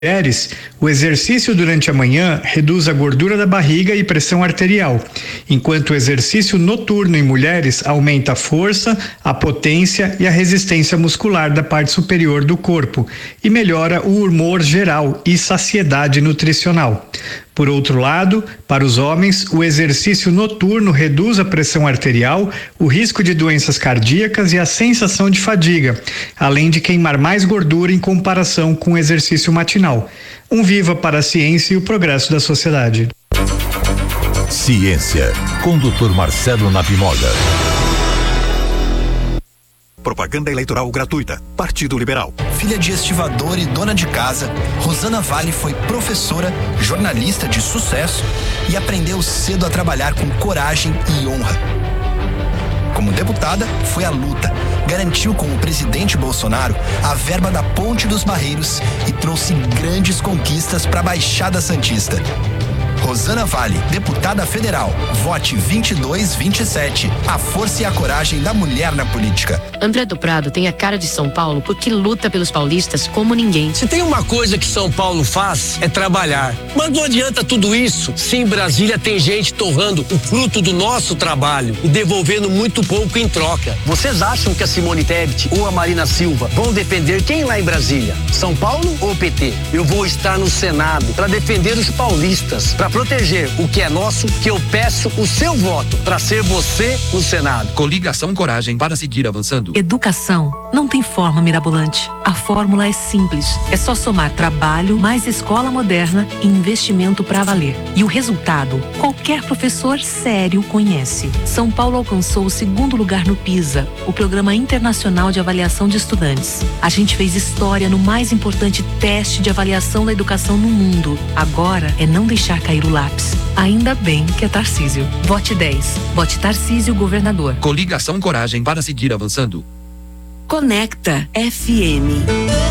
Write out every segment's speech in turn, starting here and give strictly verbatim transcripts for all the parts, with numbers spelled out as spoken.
mulheres, o exercício durante a manhã reduz a gordura da barriga e pressão arterial, enquanto o exercício noturno em mulheres aumenta a força, a potência e a resistência muscular da parte superior do corpo e melhora o humor geral e saciedade nutricional. Por outro lado, para os homens, o exercício noturno reduz a pressão arterial, o risco de doenças cardíacas e a sensação de fadiga, além de queimar mais gordura em comparação com o exercício matinal. Um viva para a ciência e o progresso da sociedade. Ciência, com doutor Marcelo Nabimoga. Propaganda eleitoral gratuita. Partido Liberal. Filha de estivador e dona de casa, Rosana Vale foi professora, jornalista de sucesso e aprendeu cedo a trabalhar com coragem e honra. Como deputada, foi à luta, garantiu com o presidente Bolsonaro a verba da Ponte dos Barreiros e trouxe grandes conquistas para a Baixada Santista. Rosana Vale, deputada federal. Vote vinte e dois vinte e sete. A força e a coragem da mulher na política. André do Prado tem a cara de São Paulo porque luta pelos paulistas como ninguém. Se tem uma coisa que São Paulo faz, é trabalhar. Mas não adianta tudo isso se em Brasília tem gente torrando o fruto do nosso trabalho e devolvendo muito pouco em troca. Vocês acham que a Simone Tebet ou a Marina Silva vão defender quem lá em Brasília? São Paulo ou P T? Eu vou estar no Senado para defender os paulistas, para proteger o que é nosso, que eu peço o seu voto para ser você no Senado. Coligação Coragem para seguir avançando. Educação não tem forma mirabolante. A fórmula é simples. É só somar trabalho, mais escola moderna e investimento para valer. E o resultado, qualquer professor sério conhece. São Paulo alcançou o segundo lugar no PISA, o Programa Internacional de Avaliação de Estudantes. A gente fez história no mais importante teste de avaliação da educação no mundo. Agora é não deixar cair o lápis. Ainda bem que é Tarcísio. Vote dez. Vote Tarcísio, governador. Coligação Coragem para seguir avançando. Conecta F M.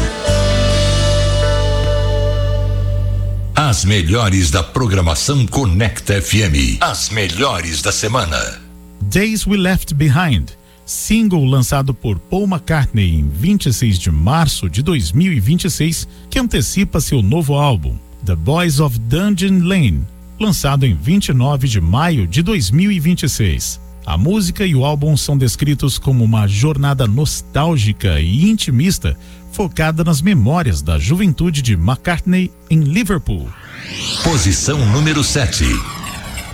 As melhores da programação Conecta F M. As melhores da semana. Days We Left Behind, single lançado por Paul McCartney em vinte e seis de março de dois mil e vinte e seis, que antecipa seu novo álbum, The Boys of Dungeon Lane, lançado em vinte e nove de maio de dois mil e vinte e seis. A música e o álbum são descritos como uma jornada nostálgica e intimista, focada nas memórias da juventude de McCartney em Liverpool. Posição número sete.